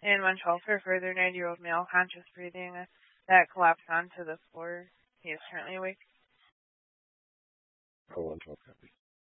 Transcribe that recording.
And 112 for a further 90-year-old male, conscious breathing, that collapsed onto the floor. He is currently awake. Oh, 112 copy.